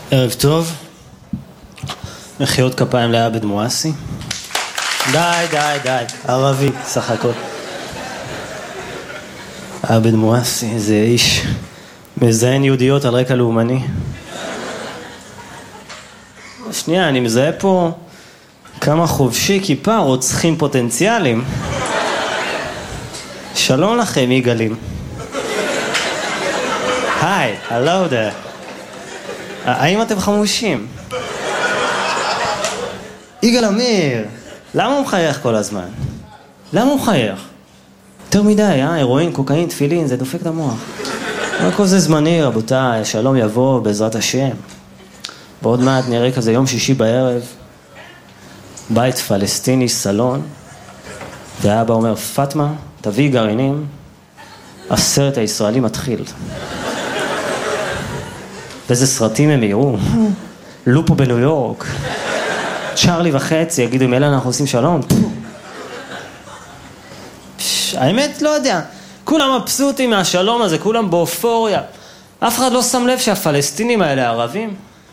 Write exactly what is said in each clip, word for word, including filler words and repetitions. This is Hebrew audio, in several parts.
ערב טוב. מחיאות כפיים לעבד מואסי. די, די, די. ערבי, סך הכל. עבד מואסי, זה איש מזיין יהודיות על רקע לאומני. שנייה, אני מזהה פה כמה חובשי כיפה רוצחים פוטנציאליים. שלום לכם, יגאלים. היי, הלו דה. האם אתם חמושים? יגאל אמיר, למה הוא מחייך כל הזמן? למה הוא מחייך? יותר מדי, אה? הרואין, קוקאין, תפילין, זה דופק את המוח. אבל כל זה זמני, רבותיי, שלום יבוא בעזרת השם. ועוד מעט נראה כזה יום שישי בערב, בית פלסטיני, סלון, והאבא אומר, פטמה, תביא גרעינים, הסרט הישראלי מתחיל. ואיזה סרטים הם יראו? לופו בניו יורק, צ'ארלי וחצי, יגידו, אם אלה אנחנו עושים שלום? האמת, לא יודע. כולם מבסוטים מהשלום הזה, כולם באופוריה. אף אחד לא שם לב שהפלסטינים האלה ערבים.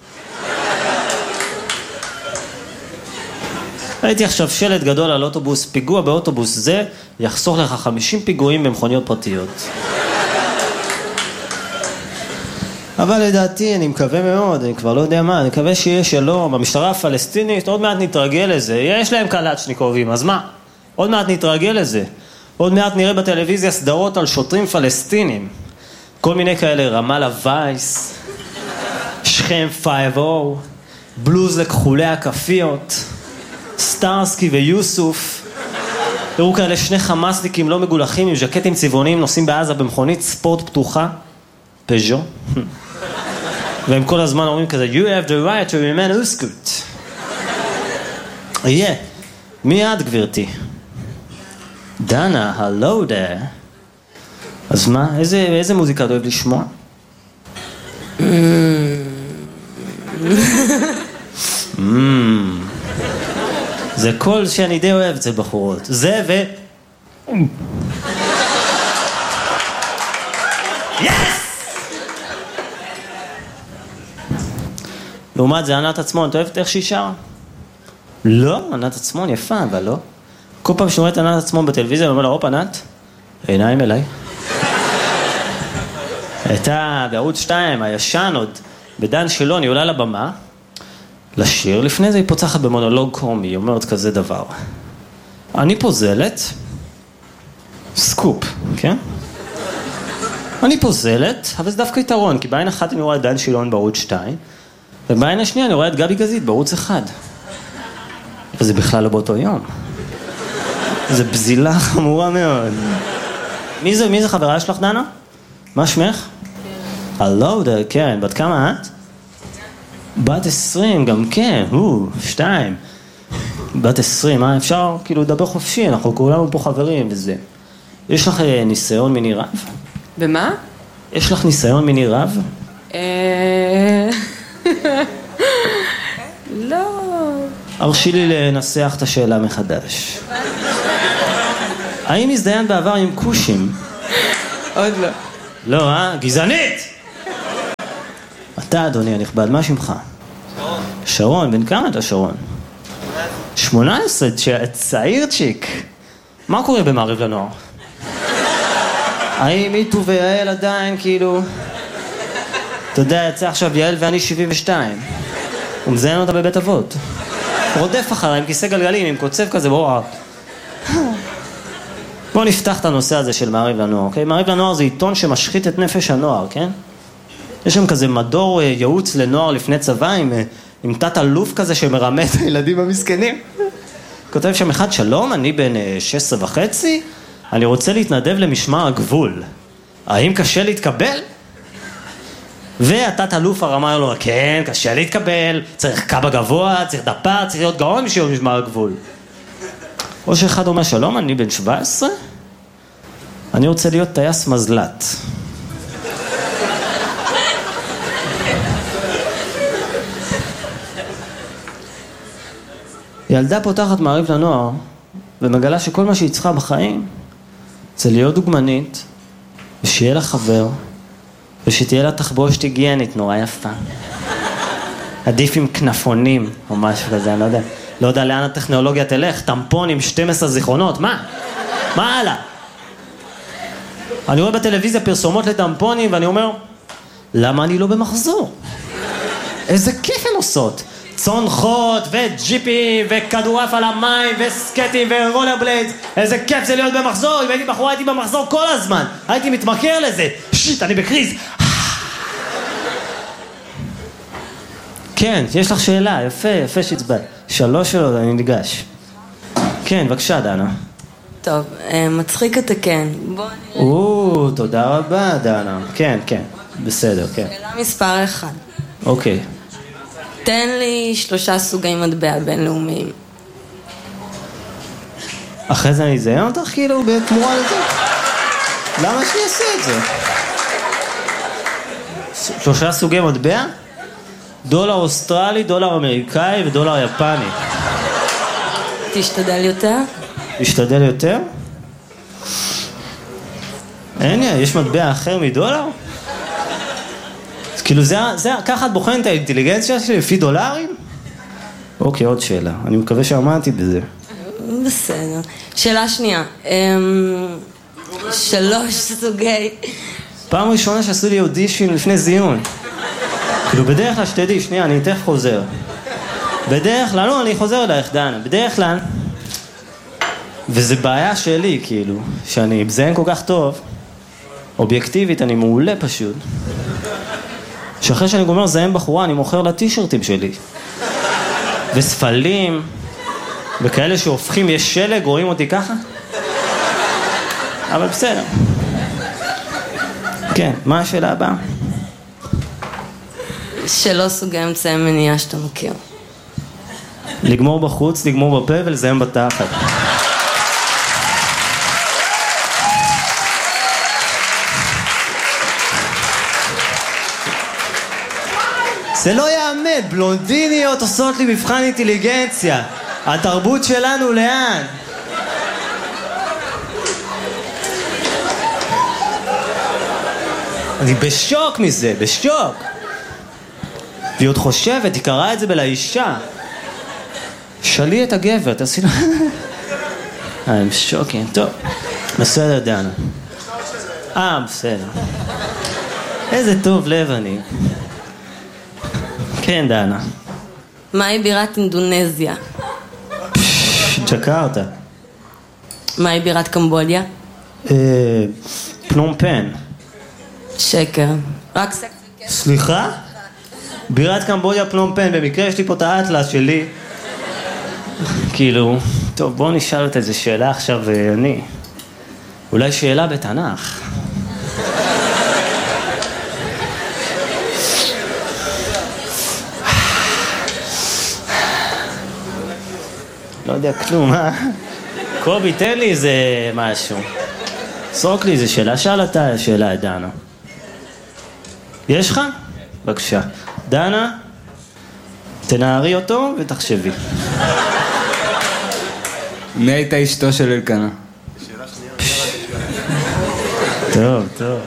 ראיתי עכשיו שלט גדול על אוטובוס, פיגוע באוטובוס זה יחסוך לך חמישים פיגועים במכוניות פרטיות. אבל לדעתי, אני מקווה מאוד, אני כבר לא יודע מה, אני מקווה שיהיה שלום, המשטרה הפלסטינית, עוד מעט נתרגל לזה, יש להם קלצ'ניקובים, אז מה? עוד מעט נתרגל לזה. עוד מעט נראה בטלוויזיה סדרות על שוטרים פלסטינים. כל מיני כאלה, רמאללה וייס, שכם פייב או, בלוז לכחולי הכפיות, סטארסקי ויוסוף. תראו כאלה שני חמאסניקים לא מגולחים עם ז'קטים צבעוניים נוסעים בעזה במכונית ספורט פתוחה, פז'ו. והם כל הזמן אומרים כזה, you have the right to remain uskut. יהיה, מי את גברתי? דנה, הלו דה. אז מה, איזה, איזה מוזיקה אתה אוהב לשמוע? זה קול שאני די אוהב אצל בחורות. זה ו... לעומת זה, ענת עצמון, אתה אוהבת איך שהיא שרה? לא, ענת עצמון יפה, אבל לא. כל פעם שאני רואה את ענת עצמון בטלוויזיה, אני אומר לה, הופ, ענת, עיניים אליי. הייתה בערוץ שתיים, הישן עוד, בדן שילון, היא עולה לבמה, לשיר, לפני זה היא פוצחת במונולוג קומי, היא אומרת כזה דבר. אני פוזלת, סקופ, כן? אני פוזלת, אבל זה דווקא יתרון, כי בעין אחת אני רואה את דן שילון בערוץ שתיים, ובעין השנייה אני רואה את גבי גזית בערוץ אחד. וזה בכלל לא באותו יום. זה בזילה חמורה מאוד. מי זה, מי זה חברה שלך, דנה? מה שמך? הלו, דה, כן, בת כמה את? בת עשרים, גם כן, הוא, שתיים. בת עשרים, מה אפשר כאילו לדבר חופשי, אנחנו כולנו פה חברים וזה. יש לך ניסיון מיני רב? במה? יש לך ניסיון מיני רב? אה... לא. הרשי לי לנסח את השאלה מחדש. האם הזדיין בעבר עם קושים? עוד לא. לא, אה? גזענית! אתה, אדוני הנכבד, מה שמך? שרון. שרון, בן כמה אתה שרון? שמונה עשרה, צעיר צ'יק. מה קורה במעריב לנוער? האם איתו ויעל עדיין, כאילו... אתה יודע, יצא עכשיו יעל ואני שבעים ושתיים. הוא מזיין אותה בבית אבות. רודף אחריי עם כיסא גלגלים, עם קוצב כזה, בואו... בואו נפתח את הנושא הזה של מעריב לנוער, אוקיי? מעריב לנוער זה עיתון שמשחית את נפש הנוער, כן? יש שם כזה מדור ייעוץ לנוער לפני צבא, עם, עם תת אלוף כזה שמרמה את הילדים המסכנים. כותב שם אחד, שלום, אני בן שש עשרה וחצי, אני רוצה להתנדב למשמר הגבול. האם קשה להתקבל? והתת אלוף הרמה לו, כן, קשה להתקבל, צריך קב"א גבוה, צריך דפה, צריך להיות גאון בשביל משמר הגבול. או שאחד אומר, שלום, אני בן שבע עשרה, אני רוצה להיות טייס מזל"ט. ילדה פותחת מעריב לנוער, ומגלה שכל מה שהיא צריכה בחיים, זה להיות דוגמנית, ושיהיה לה חבר, ושתהיה לה תחבושת היגיינית נורא יפה. עדיף עם כנפונים או משהו כזה, אני לא יודע. לא יודע לאן הטכנולוגיה תלך, טמפון עם שתים עשרה זיכרונות, מה? מה הלאה? אני רואה בטלוויזיה פרסומות לטמפונים ואני אומר, למה אני לא במחזור? איזה כיף הן עושות. צונחות וג'יפים וכדורף על המים וסקטים ורולר בליידס. איזה כיף זה להיות במחזור. אם הייתי בחורה הייתי במחזור כל הזמן. הייתי מתמכר לזה. שיט, אני בקריז. כן, יש לך שאלה, יפה, יפה שהצבעת. שלוש שאלות, אני ניגש. כן, בבקשה, דנה. טוב, מצחיק אתה כן. בוא נראה. או, תודה רבה, דנה. כן, כן, בסדר, כן. שאלה מספר אחד. אוקיי. תן לי שלושה סוגי מטבע בינלאומיים. אחרי זה אני אזיין אותך כאילו בתמורה לזה? למה שאני אעשה את זה? שלושה סוגי מטבע? דולר אוסטרלי, דולר אמריקאי ודולר יפני. תשתדל יותר? תשתדל יותר? אין לי, יש מטבע אחר מדולר? כאילו זה, זה, ככה את בוחנת את האינטליגנציה שלי לפי דולרים? אוקיי, עוד שאלה. אני מקווה שעמדתי בזה. בסדר. שאלה שנייה. שלוש סוגי... פעם ראשונה שעשו לי אודישן לפני זיון. כאילו בדרך כלל שתדעי, שנייה, אני איתך חוזר. בדרך כלל, לא, אני חוזר אלייך, דנה. בדרך כלל, וזה בעיה שלי, כאילו, שאני מזיין כל כך טוב, אובייקטיבית, אני מעולה פשוט. שאחרי שאני גומר זיין בחורה, אני מוכר לה טישרטים שלי. וספלים, וכאלה שהופכים, יש שלג, רואים אותי ככה? אבל בסדר. כן, מה השאלה הבאה? שלוש סוגי אמצעי מניעה שאתה מכיר. לגמור בחוץ, לגמור בפה ולזיין בתחת. זה לא יאמן, בלונדיניות עושות לי מבחן אינטליגנציה. התרבות שלנו לאן? אני בשוק מזה, בשוק. והיא עוד חושבת, היא קראה את זה בלאישה. שלי את הגבר, תעשי לה... אני בשוקינג, טוב. בסדר, דנה. אה, בסדר. איזה טוב לב אני. כן, דנה. מהי בירת אינדונזיה? ג'קרטה. מהי בירת קמבודיה? פנום פן. שקר. רק סקסי. סליחה? בירת קמבודיה פנום פן, במקרה יש לי פה את האטלס שלי. כאילו, טוב, בואו נשאל את איזה שאלה עכשיו, אני. אולי שאלה בתנ"ך. לא יודע כלום, אה? קובי, תן לי איזה משהו. סרוק לי איזה שאלה, שאל אתה שאלה את דנה. יש לך? בבקשה. דנה, תנערי אותו ותחשבי. מי הייתה אשתו של אלקנה? טוב, טוב.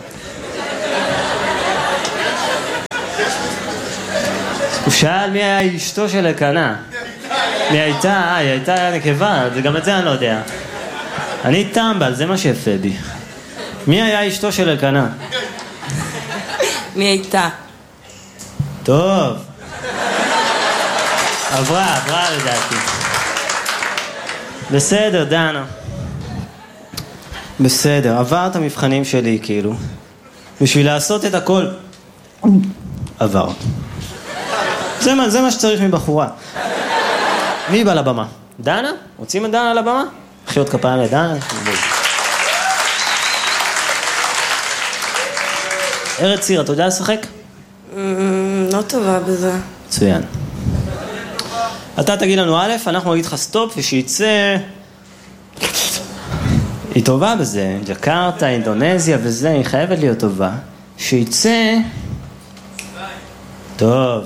הוא שאל מי היה אשתו של אלקנה. מי הייתה? אה, היא הייתה נקבה, גם את זה אני לא יודע. אני טמבל, זה מה שיפה בי. מי היה אשתו של אלקנה? מי הייתה? טוב. עברה, עברה לדעתי. בסדר, דנה. בסדר, עבר את המבחנים שלי, כאילו. בשביל לעשות את הכל. עבר. זה מה, זה מה שצריך מבחורה. מי בא לבמה? דנה? רוצים את דנה לבמה? מחיאות כפיים לדנה? ארץ ציר, אתה יודע לשחק? לא טובה בזה. מצוין. אתה תגיד לנו א', אנחנו נגיד לך סטופ, ושיצא... היא טובה בזה, ג'קרטה, אינדונזיה וזה, היא חייבת להיות טובה. שיצא... טוב.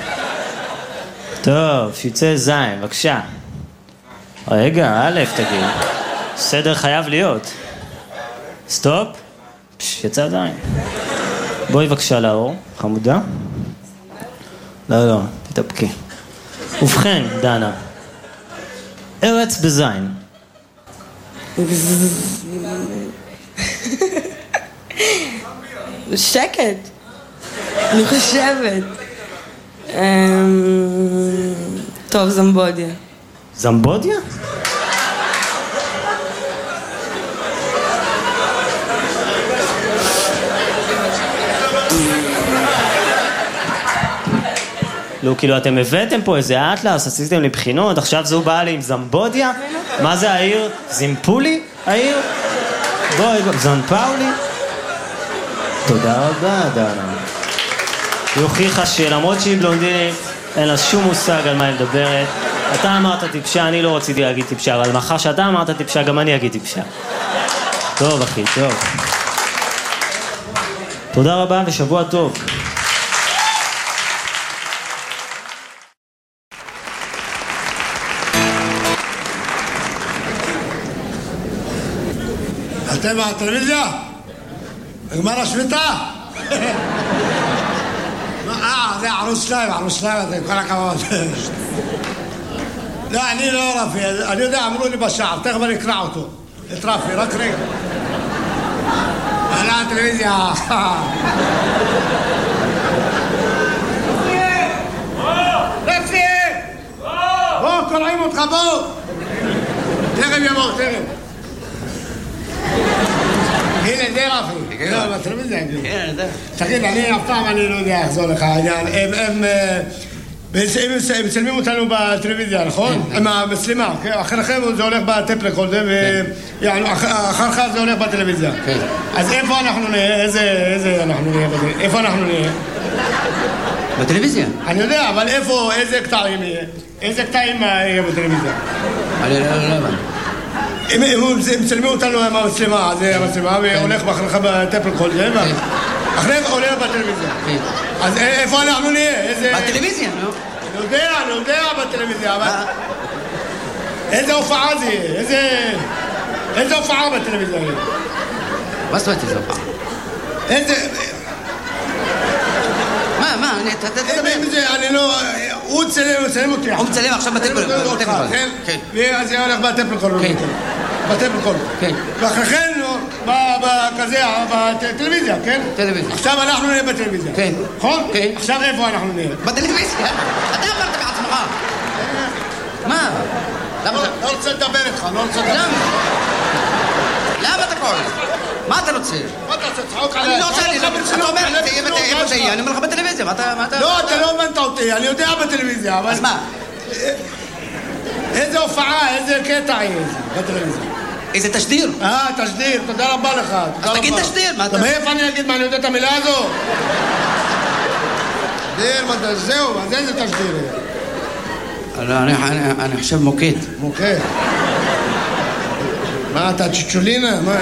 טוב, שיצא זין, בבקשה. רגע, א', תגיד. סדר חייב להיות. סטופ. פש, יצא זין. בואי בבקשה לאור, חמודה. לא, לא, תתאפקי. ובכן, דנה, ארץ בזין. שקט. אני חושבת. טוב, זמבודיה. זמבודיה? לא, כאילו אתם הבאתם פה איזה אטלס, עשיתם לי בחינות, עכשיו זו באה לי עם זמבודיה? מה זה העיר? זימפולי? העיר? בואי, זון פאולי? תודה רבה, דנה. היא הוכיחה שלמרות שהיא בלונדינית, אין לה שום מושג על מה היא מדברת. אתה אמרת טיפשה, אני לא רציתי להגיד טיפשה, אבל מאחר שאתה אמרת טיפשה, גם אני אגיד טיפשה. טוב, אחי, טוב. תודה רבה ושבוע טוב. אתם מהטלוויזיה? נגמר השביתה? אה, זה ערוץ שניים, ערוץ שניים, זה כל הכבוד. לא, אני לא רפי, אני יודע, אמרו לי בשער, תכף אני אקרא אותו. את רפי, רק רגע. אני הטלוויזיה. רפי! בוא, קוראים אותך, בוא! תכף יבוא, תכף. הנה, זה רפי. לא, בטלוויזיה. כן, אני יודע. תגיד, אני אף פעם אני לא יודע איך זה הולך העניין. הם... הם מצלמים אותנו בטלוויזיה, נכון? עם המצלמה, אחריכם זה הולך בטפלקול, אחריך זה הולך בטלוויזיה. אז איפה אנחנו נהיה? איזה אנחנו נהיה? איפה אנחנו נהיה? בטלוויזיה? אני יודע, אבל איפה, איזה קטעים יהיה? איזה קטעים יהיה בטלוויזיה? אני לא יודע. הם מצלמים אותנו עם המצלמה, זה המצלמה, והולך אחריך בטפלקול, זה מה? אחריך הולך בטלוויזיה. אז איפה אנחנו נהיה? בטלוויזיה, נו. אני יודע, אני יודע בטלוויזיה, אבל... איזה הופעה זה יהיה? איזה... איזה הופעה בטלוויזיה יהיה? מה זאת אומרת איזה הופעה? איזה... מה, מה? תדבר. אני לא... הוא צלם, הוא צלם אותי. הוא מצלם עכשיו בטלפון. כן? ואז זה הולך בטלפון. כן. בטלפון. כן. ואחריכן, בכזה, בטלוויזיה, כן? טלוויזיה. עכשיו אנחנו נהיה בטלוויזיה. כן. נכון? כן. עכשיו איפה אנחנו נהיה? בטלוויזיה. אתה אמרת בעצמך. מה? לא רוצה לדבר איתך, לא רוצה לדבר. למה? למה אתה קורא? מה אתה רוצה? מה אתה רוצה? צחוק עליי. אני לא רוצה לי, אתה אומר, איפה זה יהיה? אני אומר לך בטלוויזיה, מה אתה... לא, אתה לא הבנת אותי, אני יודע בטלוויזיה, אבל... אז מה? איזה הופעה, איזה קטע יהיה בטלוויזיה? איזה תשדיר? אה, תשדיר, תודה רבה לך. אז תגיד תשדיר, מה אתה... מאיפה אני אגיד מה, אני יודע את המילה הזו? תשדיר, זהו, אז איזה תשדיר יהיה? אני חושב מוקד. מוקד. מה, אתה צ'צ'ולינה? מה?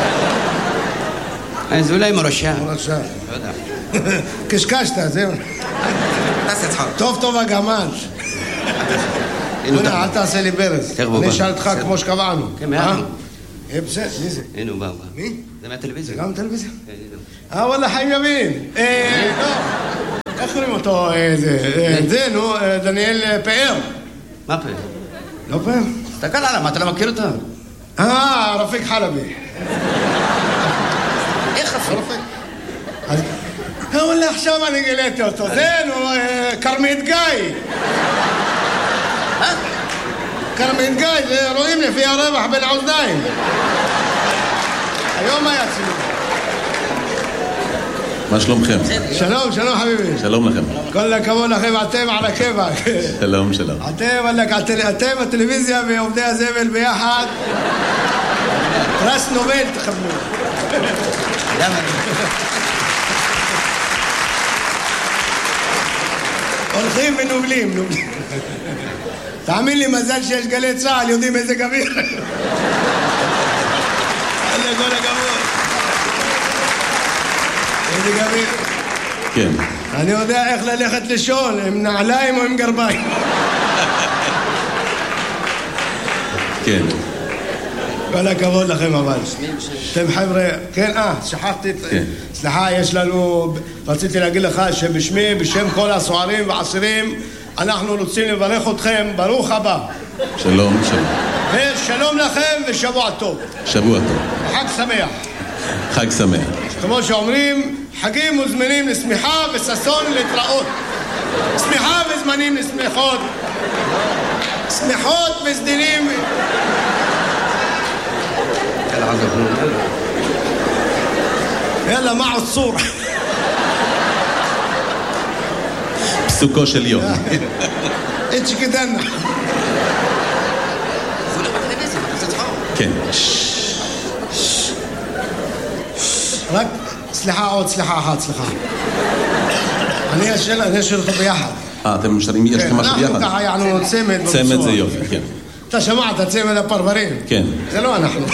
זה אולי מרשע. מרשע. לא יודע. קשקשת, זהו. תעשה צחוק. טוב טוב הגמל. הנה, אל תעשה לי ברז. אני אשאל אותך כמו שקבענו. כן, מהנו. אה, בסדר, מי זה? הנה הוא בא. מי? זה מהטלוויזיה. זה גם טלוויזיה? כן, הנה. אה, וואלה, חיים ימין. אה, לא. איך קוראים אותו? זה, נו, דניאל פאר. מה פאר? לא פאר? תסתכל עליו, מה, אתה לא מכיר אותו? אה, רפיק חלבי. איך רפיק? אז... וואלה, עכשיו אני גיליתי אותו. זה, נו, קרמית גיא. אה? קרמית גיא, זה רואים לפי הרווח בין האוזניים. היום היה צילום. מה שלומכם? שלום, שלום חביבי. שלום לכם. כל הכבוד לכם, אתם על הכיוון. שלום, שלום. אתם, אתם הטלוויזיה ועובדי הזבל ביחד. פרס נובל תכוונו. למה? הולכים ונובלים, נובלים. תאמין לי, מזל שיש גלי צהל, יודעים איזה גביר. איזה כל הכבוד. איזה גביר. כן. אני יודע איך ללכת לישון, עם נעליים או עם גרביים. כן. כל הכבוד לכם אבל. אתם חבר'ה, כן, אה, שכחתי, סליחה, יש לנו, רציתי להגיד לך שבשמי, בשם כל הסוערים והעשירים, אנחנו רוצים לברך אתכם, ברוך הבא. שלום, שלום. ושלום לכם ושבוע טוב. שבוע טוב. חג שמח. חג שמח. כמו שאומרים, חגים מוזמנים לשמחה וששון להתראות. שמחה וזמנים לשמחות. שמחות וסדינים. יאללה, מה עוצור? פסוקו של יום. איץ' כדנה. כן. רק, סליחה עוד, סליחה אחת, סליחה. אני אשאל, אני אשאל אותו ביחד. אה, אתם משאלים, יש לכם משהו ביחד? אנחנו ככה יענו צמד. צמד זה יופי, כן. אתה שמעת, צמד הפרברים? כן. זה לא אנחנו.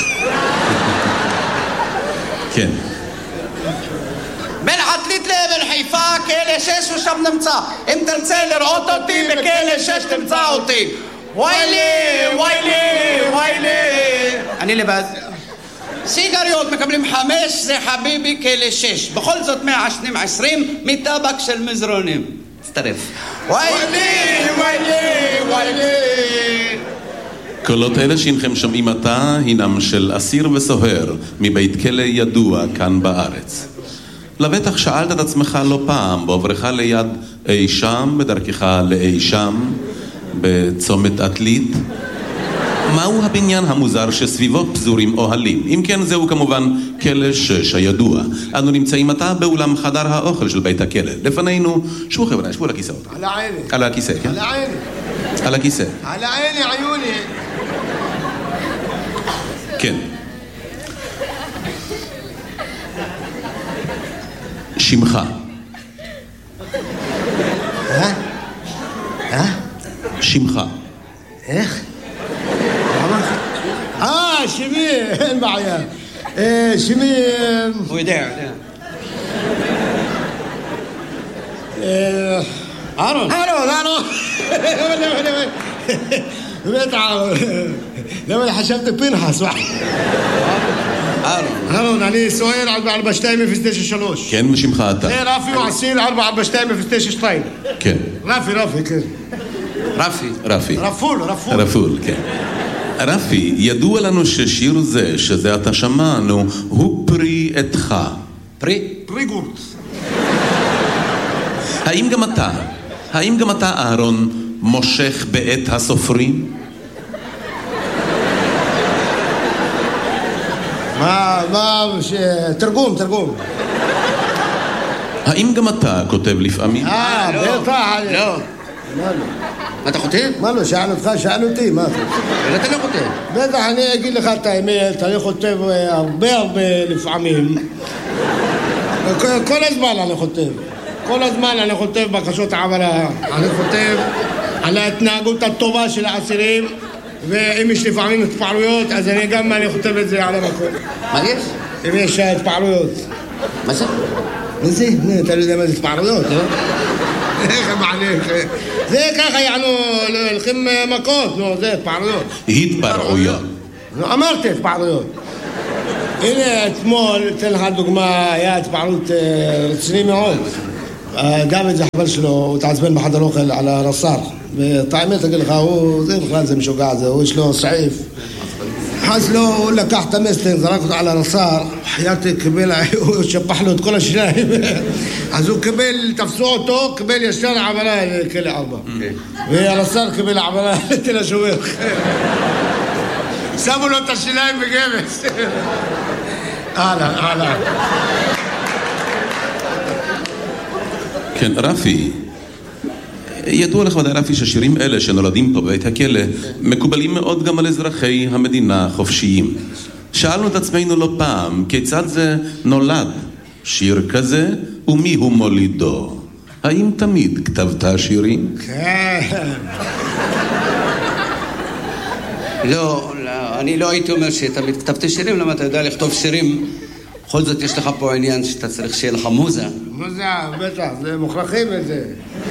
כן. בין עתלית לבין חיפה, כלא שש ושם נמצא. אם תרצה לראות אותי, בכלא שש תמצא אותי. וואי לי, וואי לי, וואי לי. אני לבד. סיגריות מקבלים חמש, זה חביבי כלא שש. בכל זאת מעשנים עשרים, מטבק של מזרונים. תצטרף. וואי לי, וואי לי, וואי לי. קולות אלה שהנכם שומעים עתה הינם של אסיר וסוהר מבית כלא ידוע כאן בארץ. לבטח שאלת את עצמך לא פעם בעוברך ליד אי שם, בדרכך לאי שם, בצומת עתלית, מהו הבניין המוזר שסביבו פזורים אוהלים? אם כן, זהו כמובן כלא שש הידוע. אנו נמצאים עתה באולם חדר האוכל של בית הכלא. לפנינו, שבו חבר'ה, שבו על הכיסאות. על העיני. על הכיסא, כן? על העיני. על הכיסא. על העיני, עיוני. כן. שמך. אה? אה? שמך. איך? אה, שמי, אין בעיה. שמי... הוא יודע, יודע. אהרון. אהרון, אהרון. באמת אהרון. למה חשבתי פנחס? אהרון. אהרון, אני סוער ארבע ארבע שתיים אפס תשע שלוש. כן, ושמך אתה. זה רפי ועשיר ארבע ארבע שתיים אפס תשע שתיים. כן. רפי, רפי, כן. רפי. רפי. רפול, רפול. רפול, כן. רפי, ידוע לנו ששיר זה, שזה אתה שמענו, הוא פרי עתך. פרי? פרי גורט. האם גם אתה, האם גם אתה, אהרון, מושך בעת הסופרים? מה, מה, תרגום, תרגום. האם גם אתה כותב לפעמים? אה, בטח. לא. מה לא? אתה חותם? מה לא, שאל אותך, שאל אותי, מה אתה? אבל אתה לא חותם. בטח, אני אגיד לך את האמת, אני חוטב הרבה הרבה לפעמים. כל הזמן אני חוטב. כל הזמן אני חוטב בקשות העברה. אני חוטב על ההתנהגות הטובה של האסירים, ואם יש לפעמים התפעלויות, אז אני גם אני חוטב את זה על המקום. מה יש? אם יש התפעלויות. מה זה? מה זה? אתה לא יודע מה זה התפעלויות, לא? איך מעניין? זה ככה יענו, הולכים מכות, נו, זה התפעלויות. התפרעויות. אמרתי התפעלויות. הנה, אתמול, אתן לך דוגמה, היה התפעלות רציני מאוד. דוד זה חבר שלו, הוא התעצבן בחדר אוכל על הרס"ר. ואת האמת אגיד לך, הוא, זה בכלל זה משוגע זה, הוא יש לו סעיף. אז לו, הוא לקח את המסטינג, זרק אותו על הרס"ר, חייתי קיבל, הוא שפח לו את כל השיניים. אז הוא קיבל, תפסו אותו, קיבל ישר עברה לכלא ארבע. והרס"ר קיבל עברה לתל השומר. שמו לו את השיניים בגבס. הלאה, הלאה. כן, רפי, ידוע לך ודאי רפי ששירים אלה שנולדים פה בבית הכלא מקובלים מאוד גם על אזרחי המדינה החופשיים. שאלנו את עצמנו לא פעם, כיצד זה נולד שיר כזה ומי הוא מולידו? האם תמיד כתבת שירים? כן. לא, לא, אני לא הייתי אומר שתמיד כתבתי שירים, למה אתה יודע לכתוב שירים? בכל זאת יש לך פה עניין שאתה צריך שיהיה לך מוזה. מוזה, בטח, זה מוכרחים את זה.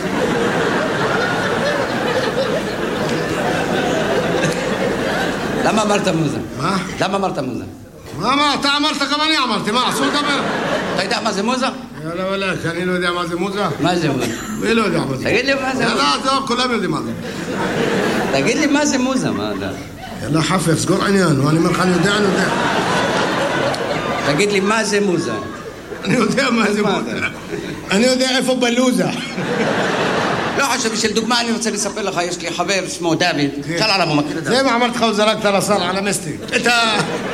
למה אמרת מוזה? מה? למה אמרת מוזה? מה, מה, אתה אמרת גם אני אמרתי, מה, אסור לדבר? אתה יודע מה זה מוזה? יאללה וואלה, אני לא יודע מה זה מוזה. מה זה מוזה? מי לא יודע מה זה? תגיד לי מה זה מוזה. יאללה, טוב, כולם יודעים מה זה. תגיד לי מה זה מוזה, מה אתה? יאללה חפף, סגור עניין, אני אומר לך, אני יודע, אני יודע. תגיד לי מה זה מוזה. אני יודע מה זה מוזה. אני יודע איפה בלוזה. לא חשוב, בשביל דוגמה אני רוצה לספר לך, יש לי חבר שמו דוד, שאל עליו, הוא מכיר את זה. זה מה אמרת לך, הוא זרקת לסל על המסטי. את ה...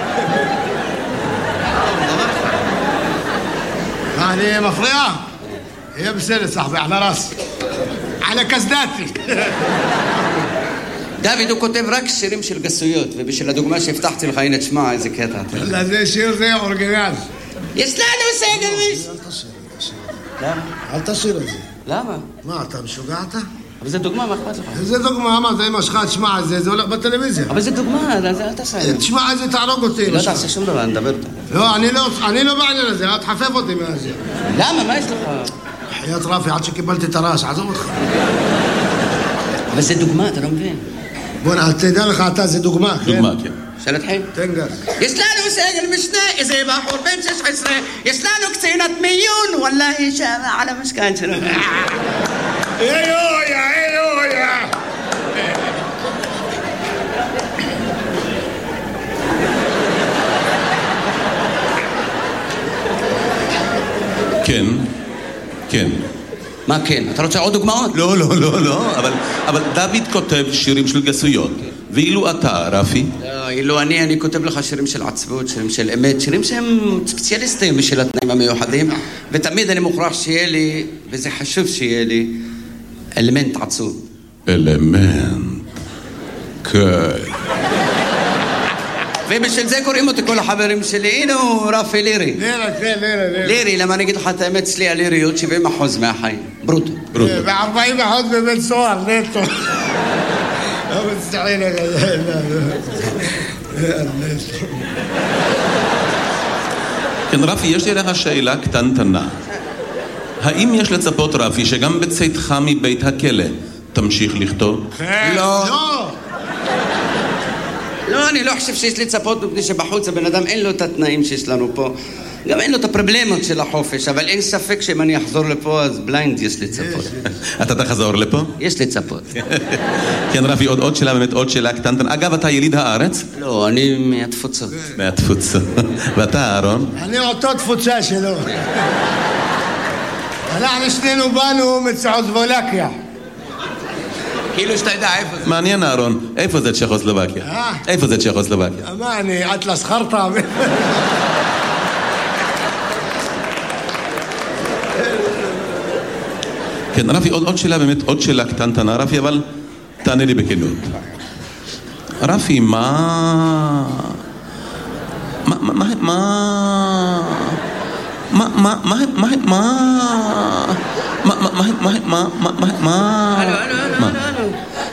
מה, אני מפריע? יהיה בסדר, סחבי, על הרס. על הקסדתי. דוד, הוא כותב רק שירים של גסויות, ובשביל הדוגמה שהבטחתי לך, הנה תשמע, איזה קטע. לא, זה שיר, זה אורגינל. יש לנו סגל מיש. אל תשיר, אל תשיר. למה? אל תשיר את זה. למה? מה, אתה משוגעת? אבל זה דוגמה, מה אכפת לך? זה דוגמה, מה, זה אמא שלך, תשמע את זה, זה הולך בטלוויזיה. אבל זה דוגמה, אל תעשה. תשמע את זה, תערוג אותי. לא תעשה שום דבר, נדבר אותה. לא, אני לא בעניין הזה, אל תחפף אותי מהזה. למה? מה יש לך? חיית רפי, עד שקיבלתי את הרעש, עזוב אותך. אבל זה דוגמה, אתה לא מבין. בוא, תדע לך, אתה, זה דוגמה, כן? דוגמה, כן. שאלה תחים? תן גז. יש לנו סגל משנה, איזה בחור בן שש עשרה, יש לנו קצינת מיון, וואלה, היא שמה על המשכן שלנו. איויה, איויה. כן, כן. מה כן? אתה רוצה עוד דוגמאות? לא, לא, לא, לא, אבל, אבל דוד כותב שירים של גסויות. ואילו אתה, רפי? לא, אילו אני, אני כותב לך שירים של עצבות, שירים של אמת, שירים שהם ספציאליסטים בשביל התנאים המיוחדים, ותמיד אני מוכרח שיהיה לי, וזה חשוב שיהיה לי, אלמנט עצוב. אלמנט. כן. ובשביל זה קוראים אותי כל החברים שלי, הנה הוא רפי לירי. לירה, כן, לירה, לירה. לירי, למה אני אגיד לך את האמת, אצלי הליריות שבעים אחוז מהחיים. ברוטו. ברוטו. ו-ארבעים אחוז בבית סוהר, נטו. לא מצטעין לך. כן, רפי, יש לי לך שאלה קטנטנה. האם יש לצפות, רפי, שגם בצאתך מבית הכלא תמשיך לכתוב? לא. לא. לא, אני לא חושב שיש לצפות מפני שבחוץ הבן אדם אין לו את התנאים שיש לנו פה. גם אין לו את הפרובלמות של החופש, אבל אין ספק שאם אני אחזור לפה אז בליינד יש לצפות. אתה תחזור לפה? יש לצפות. כן, רפי, עוד, עוד שאלה, באמת עוד שאלה קטנטנה. אגב, אתה יליד הארץ? לא, אני מהתפוצות. מהתפוצות. ואתה, אהרון? אני אותו תפוצה שלו. אנחנו שנינו באנו מצ'כוסלובקיה. כאילו שאתה יודע איפה זה. מעניין, אהרון. איפה זה צ'כוסלובקיה? אה? איפה זה צ'כוסלובקיה? מה, אני אטלס חרטה? כן, רפי, עוד, עוד שאלה, באמת, עוד שאלה קטנטנה, רפי, אבל תענה לי בכנות. רפי, מה... מה... מה... מה... מה... מה... מה... מה... מה... מה... מה... מה... מה... מה... מה... הלו, הלו, הלו, הלו.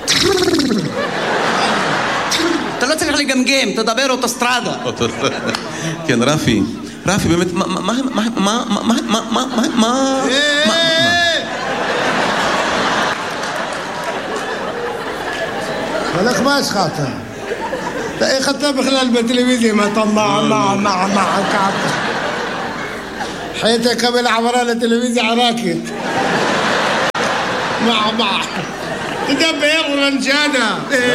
אתה לא צריך לגמגם, תדבר אוטוסטרדה. כן, רפי. רפי, באמת, מה... מה... מה... מה... מה... מה... מה... מה... מה... הולך מה יש לך אתה? איך אתה בכלל בטלוויזיה? מה אתה מה, מה, מה, מה, כעב? حياتي قبل عبرها لتلفزيون عراكت مع بعض تدبر ورنجانا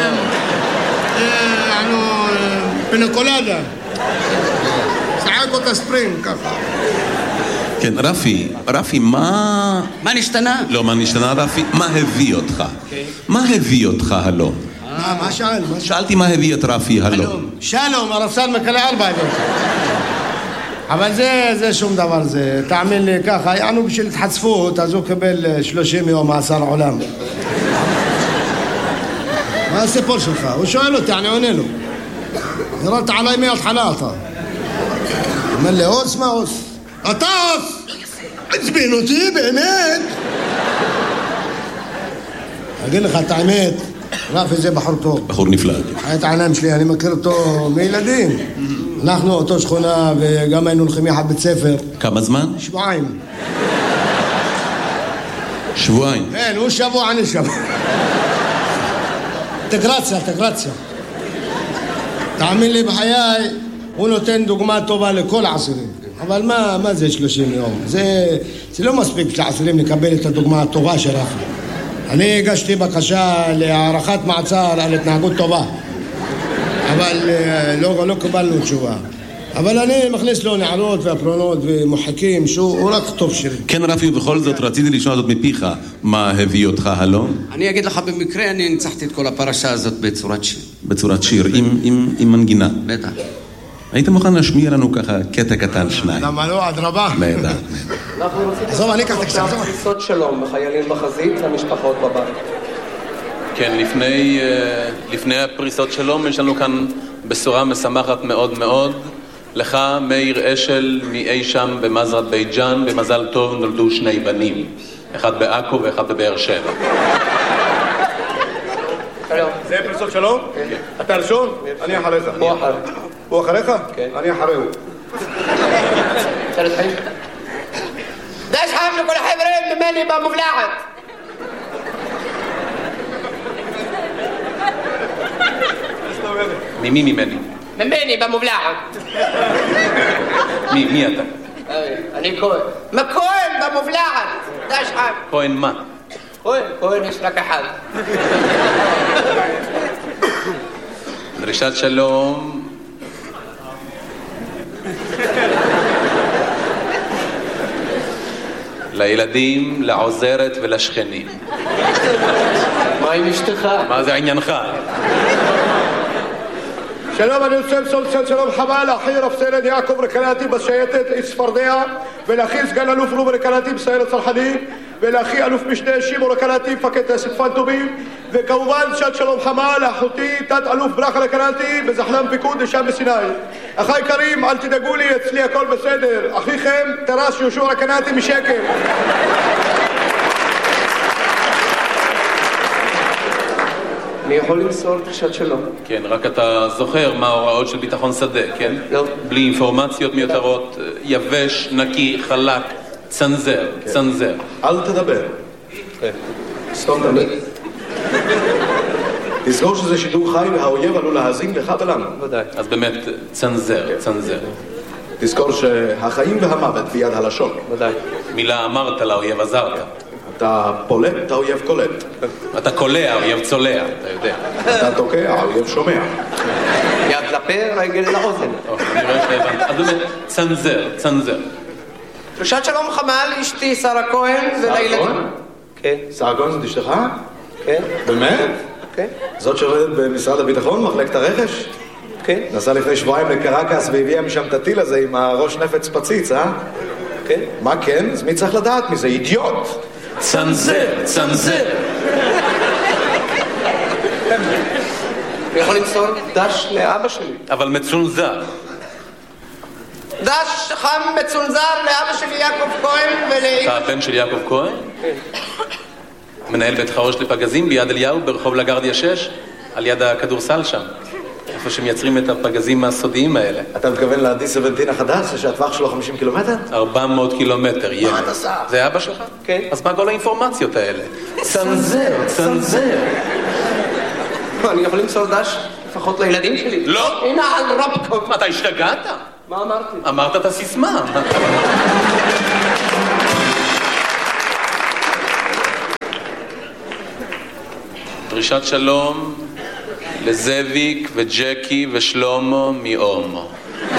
يعني بنكولادا ساعات كنت سبرينج كفا כן, רפי, רפי, מה... מה נשתנה? לא, מה נשתנה, רפי? מה הביא אותך? מה הביא אותך הלום? מה שאל? שאלתי מה הביא את רפי הלום. שלום, הרס"ן מקלה ארבע ידות. אבל זה, זה שום דבר, זה, תאמין לי ככה, יענו בשביל התחצפות, אז הוא קיבל שלושים יום מאסר עולם. מה הסיפור שלך? הוא שואל אותי, אני עונה לו. ירדת עליי מההתחלה אתה. אומר לי, אוס מה אוס? אתה אוס! עצבין אותי, באמת! אגיד לך את האמת, רפי זה בחור טוב. בחור נפלא. את העיניים שלי, אני מכיר אותו מילדים. אנחנו אותו שכונה וגם היינו הולכים יחד בית ספר. כמה זמן? שבועיים. שבועיים? כן, הוא שבוע, אני שבוע. אינטגרציה, אינטגרציה. תאמין לי בחיי, הוא נותן דוגמה טובה לכל העשירים. אבל מה, מה זה שלושים יום? זה, זה לא מספיק לעצורים לקבל את הדוגמה הטובה של רפי. אני הגשתי בקשה להערכת מעצר על התנהגות טובה, אבל לא, לא קיבלנו תשובה. אבל אני מכניס לו נערות והפרונות ומוחקים שהוא רק טוב שלי. כן רפי, ובכל זאת רציתי לשמוע זאת מפיך. מה הביא אותך הלום? אני אגיד לך במקרה, אני ניצחתי את כל הפרשה הזאת בצורת שיר. בצורת שיר, עם, עם, עם מנגינה. בטח. היית מוכן להשמיע לנו ככה קטע קטן שניים? למה לא? אדרבה. בטח. אנחנו רוצים עזוב, אני אקח את הקשב. פריסות שלום בחיילים בחזית למשפחות בבית. כן, לפני, לפני הפריסות שלום יש לנו כאן בשורה משמחת מאוד מאוד. לך, מאיר אשל, מאי שם במזרת בית ג'אן, במזל טוב נולדו שני בנים. אחד בעכו ואחד בבאר שבע. זה פריסות שלום? אתה ראשון? אני אחריך. הוא אחר. הוא אחריך? כן. אני אחריהו. שרת חיים? דש חיים לכל החברים ממני במובלעת. ממי ממני? ממני במובלעת. מי, מי אתה? אני כהן. מה כהן במובלעת? דש חיים. כהן מה? כהן, כהן יש רק אחד. דרישת שלום. לילדים, לעוזרת ולשכנים. מה עם אשתך? מה זה עניינך? שלום, אני רוצה למסור שלום חמה לאחי רב סרן יעקב רקנאטי בשייטת צפרדע, ולאחי סגן אלוף רובי רקנאטי בסיירת צנחנים, ולאחי אלוף משנה שימו רקנאטי מפקד טייסת פנטומים, וכמובן שעת שלום חמה לאחותי תת אלוף ברכה רקנאטי בזחלם פיקוד לשם בסיני. אחי יקרים, אל תדאגו לי, אצלי הכל בסדר. אחיכם תר"ש יהושע רקנאטי משקר. אני יכול למסור דרישת שלום. כן, רק אתה זוכר מה ההוראות של ביטחון שדה, כן? לא. בלי אינפורמציות מיותרות, יבש, נקי, חלק, צנזר, צנזר. אל תדבר. סתום תמיד. תזכור שזה שידור חי והאויב עלול להאזין לך ולנו. ודאי. אז באמת, צנזר, צנזר. תזכור שהחיים והמוות ביד הלשון. ודאי. מילה אמרת לאויב עזרת. אתה פולט, האויב קולט. אתה קולע, האויב צולע, אתה יודע. אתה תוקע, האויב שומע. יד לפה, רגל לאוזן. טוב, אני רואה שהבנת. אז באמת, צנזר, צנזר. דרישת שלום חמה לאשתי שרה כהן ולילדים. כן. שרה כהן זאת אשתך? כן. באמת? כן. זאת שעובדת במשרד הביטחון, מחלקת הרכש? כן. נסע לפני שבועיים לקרקס והביאה משם את הטיל הזה עם הראש נפץ פציץ, אה? כן. מה כן? אז מי צריך לדעת מזה? אידיוט! צנזר, צנזר. אני יכול למסור דש לאבא שלי. אבל מצונזר. דש חם מצונזר לאבא שלי יעקב כהן ולאמא. אתה הבן של יעקב כהן? כן. מנהל בית חרוש לפגזים ביד אליהו ברחוב לגרדיה שש, על יד הכדורסל שם. איפה שמייצרים את הפגזים הסודיים האלה. אתה מתכוון ל-די שבע עשרה החדש, שהטווח שלו חמישים קילומטר? ארבע מאות קילומטר, ילד. מה אתה עושה? זה אבא שלך? כן. אז מה כל האינפורמציות האלה? צנזר, צנזר. אני יכול למסור דש לפחות לילדים שלי. לא! הנה על רבקוב. מה, אתה השתגעת? מה אמרתי? אמרת את הסיסמה. דרישת שלום לזאביק וג'קי ושלומו מאומו.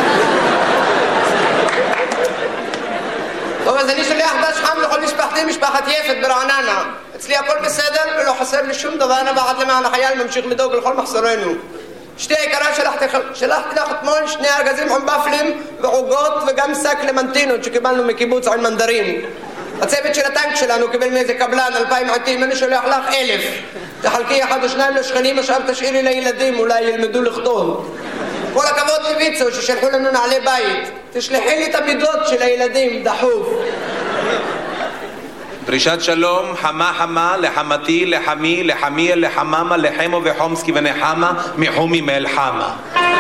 טוב, אז אני שולח דש חם לכל משפחתי, משפחת יפת ברעננה. אצלי הכל בסדר ולא חסר לי שום דבר, אנה ואחת למען החייל ממשיך לדאוג לכל מחסורנו. אשתי היקרה, שלחתי, שלחתי לך אתמול שני ארגזים עם בפלים ועוגות וגם שק למנטינות שקיבלנו מקיבוץ על מנדרים. הצוות של הטנק שלנו קיבל מאיזה קבלן אלפיים עטים, אני שולח לך אלף. תחלקי אחד או שניים לשכנים, עכשיו תשאירי לילדים, אולי ילמדו לכתוב. כל הכבוד לויצו ששלחו לנו נעלי בית. תשלחי לי את המידות של הילדים, דחוף. דרישת שלום, חמה חמה, לחמתי, לחמי, לחמי, לחממה, לחמו וחומסקי ונחמה, מחומי מאל חמה.